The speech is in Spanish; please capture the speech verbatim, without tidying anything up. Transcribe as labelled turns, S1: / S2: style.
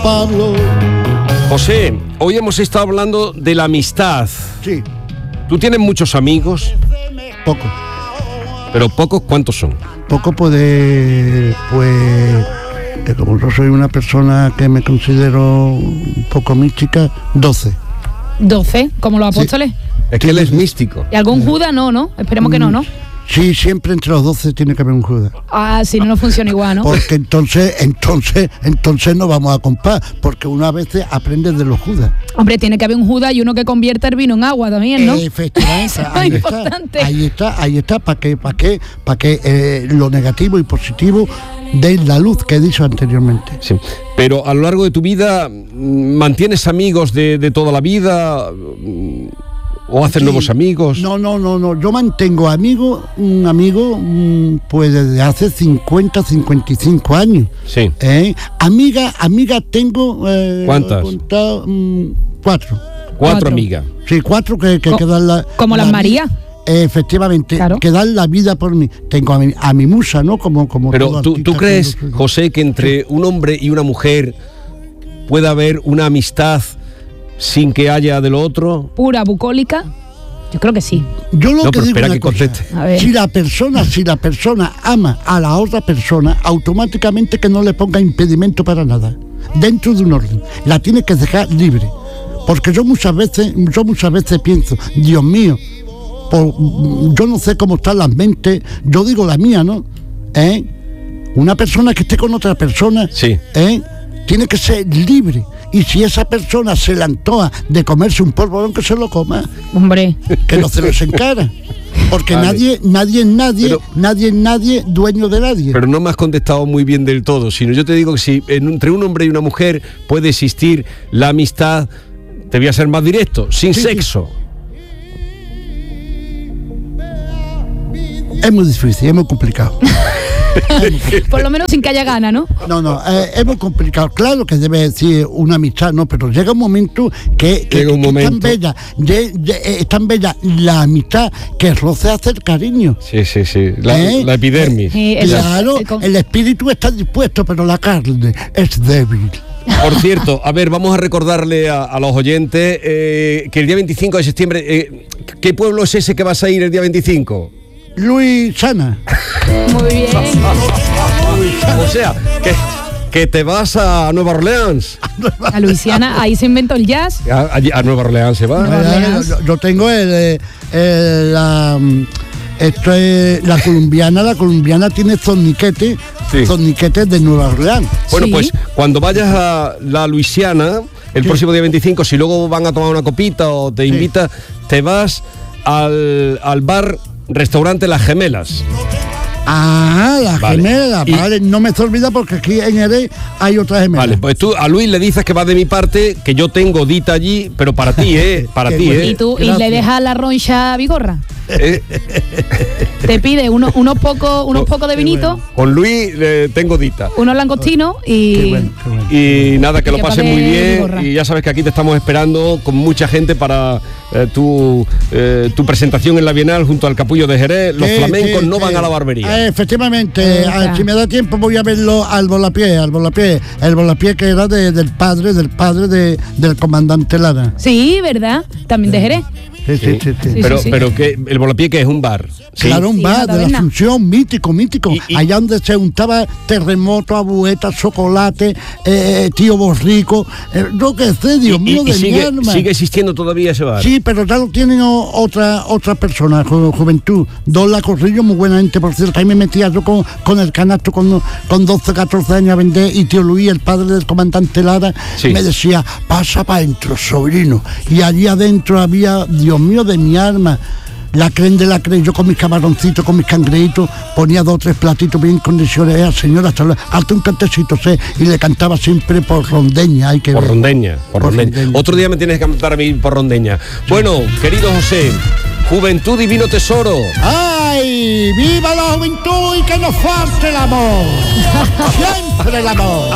S1: Pablo.
S2: José, hoy hemos estado hablando de la amistad.
S1: Sí.
S2: ¿Tú tienes muchos amigos?
S1: Pocos.
S2: ¿Pero pocos cuántos son?
S1: Poco puede, pues, que como yo soy una persona que me considero un poco mística, doce.
S3: doce, como los apóstoles.
S2: Sí. Es que él es místico.
S3: ¿Y algún Judas? No, ¿no? Esperemos que no, ¿no?
S1: Sí, siempre entre los doce tiene que haber un Judas.
S3: Ah, si no, no funciona igual, ¿no?
S1: Porque entonces, entonces, entonces no vamos a comprar, porque una vez aprende de los Judas.
S3: Hombre, tiene que haber un Judas y uno que convierta el vino en agua también, ¿no?
S1: Efectivamente, ahí
S3: es
S1: está,
S3: importante.
S1: ahí está, ahí está, para que, para que, para que eh, lo negativo y positivo den la luz que he dicho anteriormente.
S2: Sí. Pero a lo largo de tu vida, ¿mantienes amigos de, de toda la vida? ¿O haces
S1: Sí.
S2: nuevos amigos?
S1: No, no, no, no. Yo mantengo amigo, un amigo, pues desde hace cincuenta, cincuenta y cinco años.
S2: Sí.
S1: ¿Eh? Amiga, amiga tengo. Eh,
S2: ¿Cuántas?
S1: Contado, mm, cuatro.
S2: Cuatro,
S3: Cuatro.
S2: amigas.
S1: Sí, cuatro que, que,
S3: Co-
S1: que dan la.
S3: como
S1: la
S3: las
S1: vi-
S3: Marías.
S1: Efectivamente,
S3: Claro.
S1: que dan la vida por mí. Tengo a mi, a mi musa, ¿no? Como, como
S2: Pero
S1: todo
S2: ¿tú,
S1: artista
S2: ¿tú crees,
S1: que yo soy.
S2: José, que entre un hombre y una mujer pueda haber una amistad sin que haya de lo otro?
S3: Pura, bucólica. Yo creo que sí.
S1: Yo lo
S2: No,
S1: que
S2: pero
S1: digo
S2: espera
S1: una
S2: que
S1: cosa,
S2: conteste.
S3: A ver.
S1: si la persona, si la persona ama a la otra persona, automáticamente que no le ponga impedimento para nada, dentro de un orden, la tiene que dejar libre, porque yo muchas veces, yo muchas veces pienso, Dios mío, por, yo no sé cómo están las mentes, yo digo la mía, ¿no? ¿Eh? Una persona que esté con otra persona,
S2: Sí.
S1: ¿eh? Tiene que ser libre. Y si esa persona se le antoja de comerse un polvorón, que se lo coma,
S3: Hombre.
S1: que no se los encara. Porque
S2: Vale.
S1: nadie, nadie es nadie,
S2: Pero-
S1: nadie es nadie dueño de nadie.
S2: Pero no me has contestado muy bien del todo, sino yo te digo que si en- entre un hombre y una mujer puede existir la amistad, te voy a ser más directo, sin
S1: Sí, sí.
S2: sexo.
S1: Es muy difícil, es muy complicado.
S3: Por lo menos sin que haya gana, ¿no?
S1: No, no, eh, es muy complicado. Claro que debe decir una amistad, no, pero llega un momento que, que-
S2: Llega un
S1: que es tan
S2: momento.
S1: bella, de- de- eh, es tan bella la amistad que roce hace el cariño.
S2: Sí, sí, sí. La,
S1: ¿Eh?
S2: la epidermis.
S3: Eh, el-
S1: Claro,
S3: el con-
S1: el espíritu está dispuesto, pero la carne es débil.
S2: Por cierto, a ver, vamos a recordarle a, a los oyentes eh, que el día veinticinco de septiembre, eh, ¿qué pueblo es ese que vas a ir el día veinticinco?
S1: Luis Sana.
S3: Muy bien.
S2: O sea, que, que te vas a Nueva Orleans.
S3: A Luisiana, ahí se inventó el jazz.
S2: A, allí- a Nueva Orleans se va.
S3: Nueva Orleans.
S1: Yo, yo tengo el, eh, el, la, mm, esto es la colombiana, la colombiana tiene zorniquete,
S2: Sí.
S1: zorniquetes de Nueva Orleans.
S2: Bueno,
S3: Sí.
S2: pues cuando vayas a la Luisiana, el
S1: Sí.
S2: próximo día veinticinco, si luego van a tomar una copita o te
S1: Sí.
S2: invita, te vas al, al bar, restaurante Las Gemelas.
S1: Ah, la
S2: Vale.
S1: gemela,
S2: Y-
S1: vale, no me se olvida porque aquí en Jerez hay otra gemela.
S2: Vale, pues tú a Luis le dices que va de mi parte, que yo tengo dita allí, pero para ti, ¿eh? Para
S1: Qué
S2: ti,
S1: bueno.
S3: Y
S2: ¿eh?
S3: tú, y
S1: Gracias.
S3: le dejas la roncha vigorra.
S2: Eh,
S3: Te pide uno, unos pocos unos pocos de
S1: Qué
S3: vinito,
S1: bueno.
S2: Con Luis eh, tengo dita.
S3: unos langostinos y...
S1: Qué bueno, qué bueno.
S2: Y nada, que lo
S3: Que
S2: pases
S3: pague
S2: muy bien.
S3: gorra.
S2: Y ya sabes que aquí te estamos esperando con mucha gente para eh, tu, eh, tu presentación en la Bienal junto al Capullo de Jerez. Los
S1: Que-
S2: flamencos
S1: que-
S2: no
S1: que-
S2: van a la barbería.
S1: Ah, efectivamente,
S3: Ahí
S1: ah,
S3: está.
S1: si me da tiempo voy a verlo al volapié, al volapié, el volapié que era de- del padre, del padre de, del comandante Lara.
S3: Sí, ¿verdad? También de Jerez.
S1: Sí, sí, sí, sí.
S3: Sí,
S2: pero,
S3: sí.
S2: pero que el Volapié que es un bar. ¿sí?
S1: Claro, un
S3: Sí,
S1: bar
S3: una
S1: de la
S3: taberna.
S1: Asunción, mítico, mítico.
S2: Y- y-
S1: Allá donde se untaba terremoto, abueta, chocolate, eh, tío borrico, eh, yo qué sé, Dios
S2: Y-
S1: mío
S2: y
S1: de mi
S2: sigue,
S1: alma.
S2: sigue existiendo todavía ese bar.
S1: Sí, pero ya lo tienen o- otra otra persona, ju- juventud. Don La Corrillo, muy buena gente, por cierto. Ahí me metía yo con, con el canasto con, con doce, catorce años a vender. Y tío Luis, el padre del comandante Lara,
S2: Sí.
S1: me decía, pasa para adentro, sobrino. Y allí adentro había, Dios mío de mi alma, la creen de la creen. Yo con mis camaroncitos, con mis cangrejitos, ponía dos o tres platitos bien condiciones. Eh, señora, hasta luego. Hazte un cantecito, sé. Y le cantaba siempre por rondeña. Hay que
S2: Por
S1: ver.
S2: rondeña, por
S1: Por
S2: rondeña.
S1: rondeña.
S2: Otro día me tienes que cantar a mí por rondeña. Bueno, querido José, juventud divino tesoro.
S1: ¡Ay! ¡Viva la juventud y que nos falte el amor! ¡Siempre el amor!